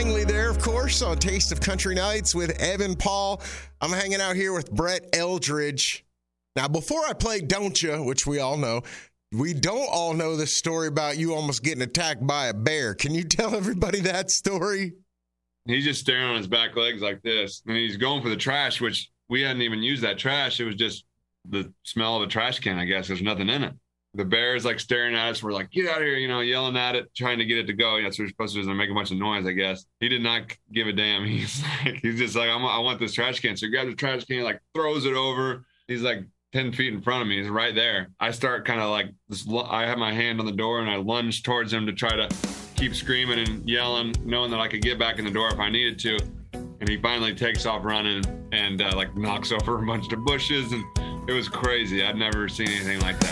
Langley there, of course, on Taste of Country Nights with Evan Paul. I'm hanging out here with Brett Eldridge. Now, before I play Don't Ya, which we all know, we don't all know this story about you almost getting attacked by a bear. Can you tell everybody that story? He's just staring on his back legs like this. And he's going for the trash, which we hadn't even used that trash. It was just the smell of a trash can, I guess. There's nothing in it. The bear is like staring at us. We're like, get out of here, yelling at it, trying to get it to go. That's what we're supposed to do, is make a bunch of noise, I guess. He did not give a damn. He's just like, I want this trash can. So he grabs the trash can, like throws it over. He's like 10 feet in front of me. He's right there. I start kind of like this. I have my hand on the door and I lunge towards him to try to keep screaming and yelling, knowing that I could get back in the door if I needed to. And he finally takes off running and like knocks over a bunch of bushes. And it was crazy. I'd never seen anything like that.